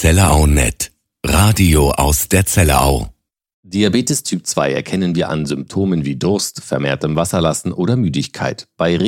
Zellerau.net. Radio aus der Zellerau. Diabetes Typ 2 erkennen wir an Symptomen wie Durst, vermehrtem Wasserlassen oder Müdigkeit. Bei